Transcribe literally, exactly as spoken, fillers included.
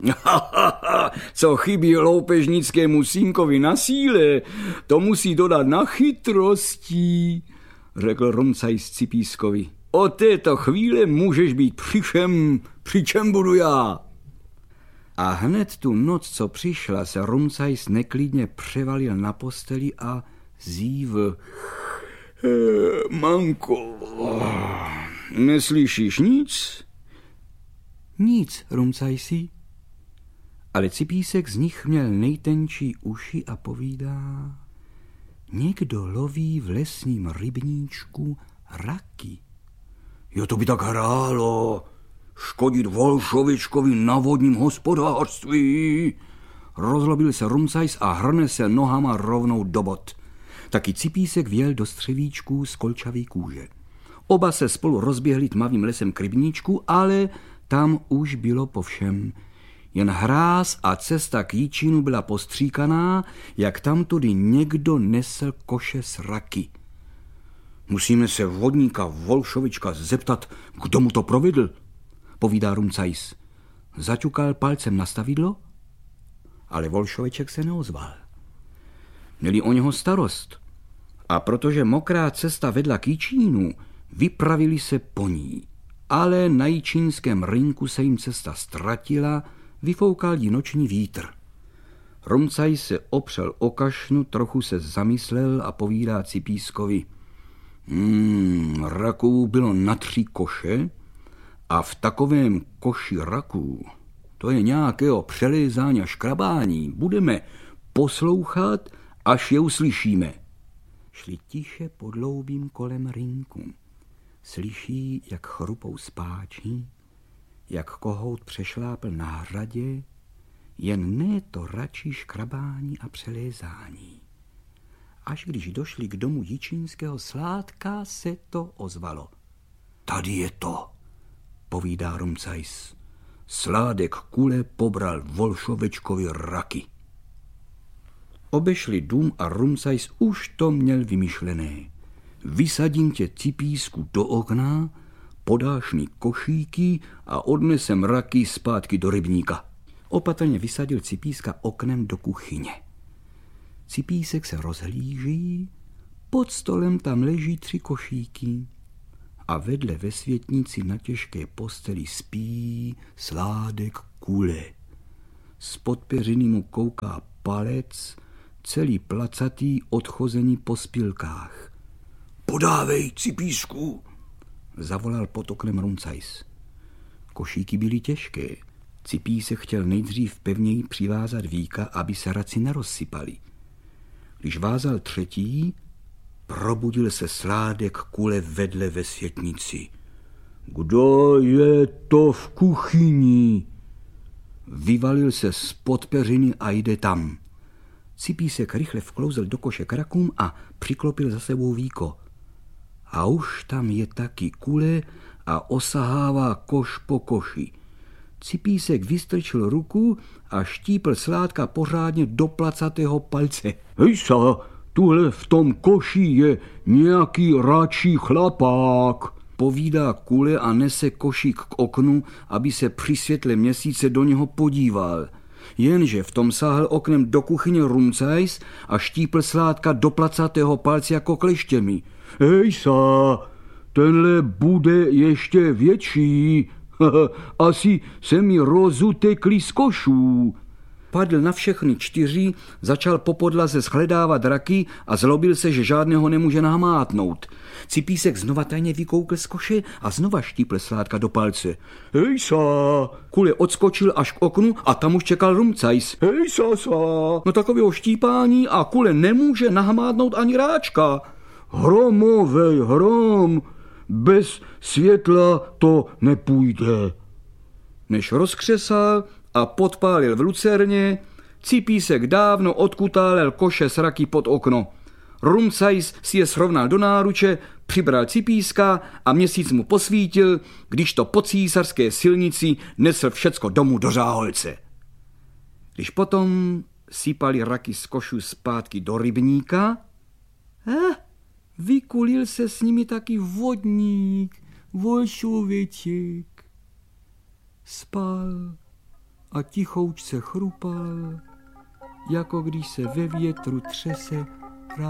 Co chybí loupežnickému synkovi na síle, to musí dodat na chytrosti, řekl Rumcajs Cipískovi. Od této chvíle můžeš být přičem, přičem budu já. A hned tu noc, co přišla, se Rumcajs neklidně převalil na posteli a zívl. E, manko, neslyšíš nic? Nic, Rumcajsi. Ale Cipísek z nich měl nejtenčí uši a povídá. Někdo loví v lesním rybníčku raky. Jo, to by tak hrálo. Škodit Volšovičkovi na vodním hospodářství. Rozlobil se Rumcajs a hrne se nohama rovnou do bod. Taky Cipísek vjel do střevíčků z kolčavý kůže. Oba se spolu rozběhli tmavým lesem k rybníčku, ale tam už bylo po všem. Jen hráz a cesta k Jičínu byla postříkaná, jak tamtudy někdo nesl koše s raky. Musíme se vodníka Volšovička zeptat, kdo mu to provedl, povídá Rumcajs. Zaťukal palcem na stavidlo, ale Volšoviček se neozval. Měli o něho starost a protože mokrá cesta vedla k Jičínu, vypravili se po ní. Ale na jičínském rynku se jim cesta ztratila, vyfoukal jí noční vítr. Rumcajs se opřel o kašnu, trochu se zamyslel a povídá Cipískovi. Hmm, raků bylo na tři koše a v takovém koši raků, to je nějakého přelézání a škrabání, budeme poslouchat, až je uslyšíme. Šli tiše podloubím kolem rynku. Slyší, jak chrupou spáči, jak kohout přešlápl na hradě, jen ne to račí škrabání a přelézání. Až když došli k domu jičínského Sládka, se to ozvalo. Tady je to, povídá Rumcajs. Sládek Kule pobral Volšovečkovi raky. Obešli dům a Rumcajs už to měl vymyšlené. Vysadím tě, Cipísku, do okna, podáš mi košíky a odnesem raky zpátky do rybníka. Opatrně vysadil Cipíska oknem do kuchyně. Cipísek se rozhlíží, pod stolem tam leží tři košíky a vedle ve světnici na těžké posteli spí Sládek Kule. Spod peřiny mu kouká palec, celý placatý, odchozený po spilkách. Podávej, Cipísku, zavolal pod oknem Rumcajs. Košíky byly těžké. Cipísek chtěl nejdřív pevněji přivázat víka, aby se raci nerozsypaly. Když vázal třetí, probudil se Sládek Kule vedle ve světnici. Kdo je to v kuchyni? Vyvalil se spod peřiny a jde tam. Cipísek rychle vklouzl do koše k rakům a přiklopil za sebou víko. A už tam je taky Kule a osahává koš po koši. Cipísek vystrčil ruku a štípl Sládka pořádně do placatého palce. Hejsa, tuhle v tom koši je nějaký račí chlapák, povídá Kule a nese košík k oknu, aby se při světle měsíce do něho podíval. Jenže v tom sáhl oknem do kuchyně Rumcajs a štípl Sládka do placatého palce jako kleštěmi. Hejsa, tenhle bude ještě větší. Asi se mi rozutekli z košů. Padl na všechny čtyři, začal po podlaze shledávat raky a zlobil se, že žádného nemůže nahmátnout. Cipísek znova tajně vykoukl z koše a znova štípl Sládka do palce. Hejsa! Kule odskočil až k oknu a tam už čekal Rumcajs. Hejsa, sa! No takového štípání a Kule nemůže nahmátnout ani ráčka. Hromovej hrom! Bez světla to nepůjde. Než rozkřesal a podpálil v lucerně, Cipísek dávno odkutálel koše s raky pod okno. Rumcajs si je srovnal do náruče, přibral Cipíska a měsíc mu posvítil, když to po císařské silnici nesl všecko domů do Řáholce. Když potom sypali raky z košů zpátky do rybníka, eh, vykulil se s nimi taky vodník, Volšoveček. Spal a tichoučce chrupal, jako když se ve větru třese